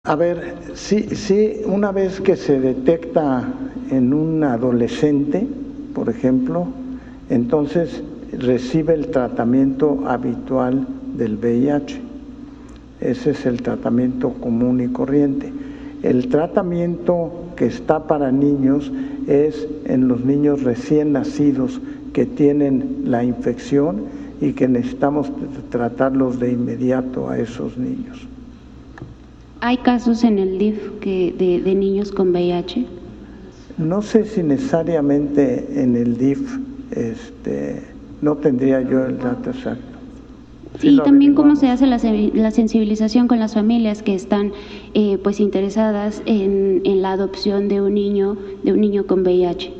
A ver, sí, una vez que se detecta en un adolescente, por ejemplo, entonces recibe el tratamiento habitual del VIH. Ese es el tratamiento común y corriente. El tratamiento que está para niños es en los niños recién nacidos que tienen la infección y que necesitamos tratarlos de inmediato a esos niños. ¿Hay casos en el DIF de niños con VIH? No sé si necesariamente en el DIF, no tendría yo el dato exacto. Sí, también cómo se hace la sensibilización con las familias que están pues interesadas en la adopción de un niño con VIH.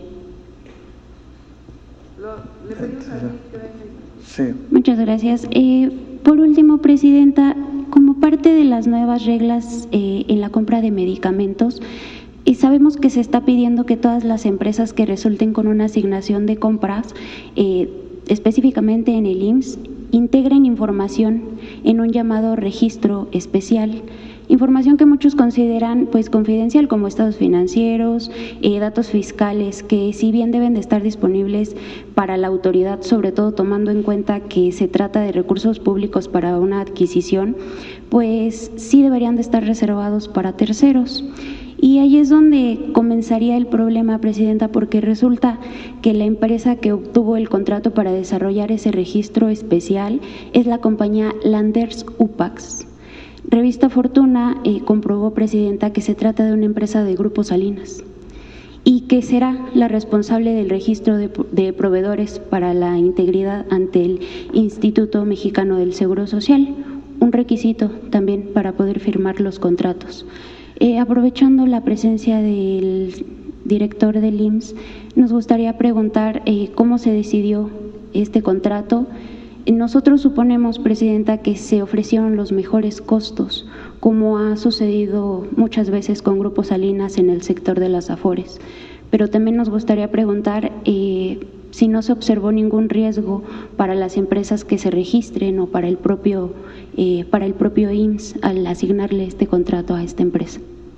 Sí. Muchas gracias. Por último, Presidenta, como parte de las nuevas reglas en la compra de medicamentos, sabemos que se está pidiendo que todas las empresas que resulten con una asignación de compras, específicamente en el IMSS, integren información en un llamado registro especial, información que muchos consideran pues confidencial, como estados financieros, datos fiscales, que si bien deben de estar disponibles para la autoridad, sobre todo tomando en cuenta que se trata de recursos públicos para una adquisición, pues sí deberían de estar reservados para terceros. Y ahí es donde comenzaría el problema, Presidenta, porque resulta que la empresa que obtuvo el contrato para desarrollar ese registro especial es la compañía Landers Upax. Revista Fortuna comprobó, Presidenta, que se trata de una empresa de Grupo Salinas y que será la responsable del registro de proveedores para la integridad ante el Instituto Mexicano del Seguro Social, un requisito también para poder firmar los contratos. Aprovechando la presencia del director del IMSS, nos gustaría preguntar cómo se decidió este contrato. Nosotros suponemos, Presidenta, que se ofrecieron los mejores costos, como ha sucedido muchas veces con Grupo Salinas en el sector de las Afores. Pero también nos gustaría preguntar si no se observó ningún riesgo para las empresas que se registren o para el propio IMSS al asignarle este contrato a esta empresa.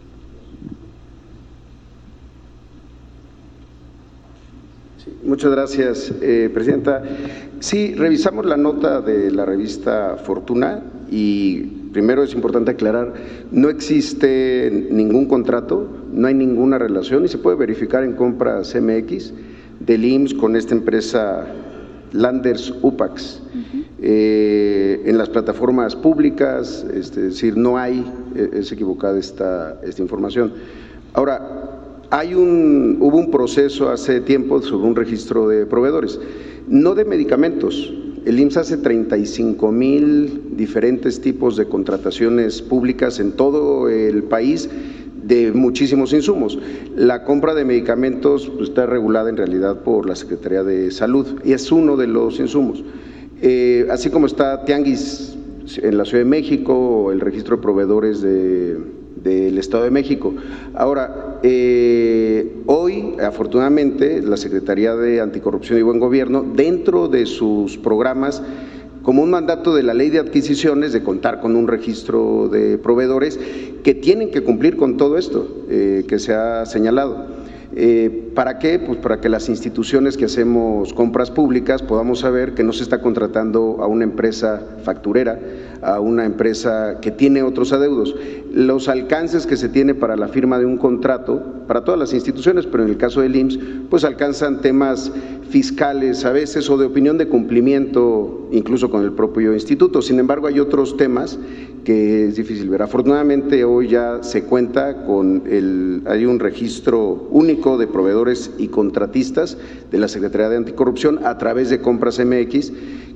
Muchas gracias, Presidenta. Sí, revisamos la nota de la revista Fortuna y primero es importante aclarar, no existe ningún contrato, no hay ninguna relación y se puede verificar en Compras MX del IMSS con esta empresa Landers Upax. En las plataformas públicas, es decir, no hay, es equivocada esta información. Ahora, hubo un proceso hace tiempo sobre un registro de proveedores, no de medicamentos. El IMSS hace 35,000 diferentes tipos de contrataciones públicas en todo el país de muchísimos insumos. La compra de medicamentos está regulada en realidad por la Secretaría de Salud y es uno de los insumos. Así como está Tianguis en la Ciudad de México, el registro de proveedores del Estado de México. Ahora, hoy, afortunadamente, la Secretaría de Anticorrupción y Buen Gobierno, dentro de sus programas, como un mandato de la Ley de Adquisiciones, de contar con un registro de proveedores que tienen que cumplir con todo esto que se ha señalado. ¿Para qué? Pues para que las instituciones que hacemos compras públicas podamos saber que no se está contratando a una empresa facturera, a una empresa que tiene otros adeudos. Los alcances que se tiene para la firma de un contrato, para todas las instituciones, pero en el caso del IMSS, pues alcanzan temas fiscales a veces o de opinión de cumplimiento, incluso con el propio instituto. Sin embargo, hay otros temas que es difícil ver. Afortunadamente, hoy ya se cuenta con hay un registro único de proveedores y contratistas de la Secretaría de Anticorrupción a través de Compras MX,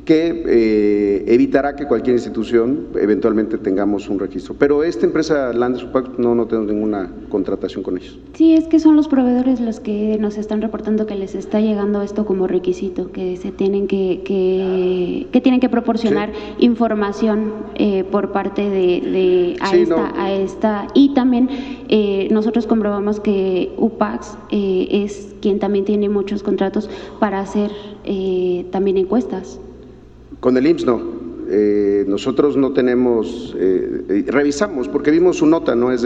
que evitará que cualquier institución eventualmente tengamos un registro. Pero esta empresa Landers Upax no tenemos ninguna contratación con ellos. Sí, es que son los proveedores los que nos están reportando que les está llegando esto como requisito, que se tienen que tienen que proporcionar información por parte a esta y también nosotros comprobamos que Upax es quien también tiene muchos contratos para hacer también encuestas. Con el IMSS no. nosotros no tenemos, revisamos, porque vimos su nota, no es de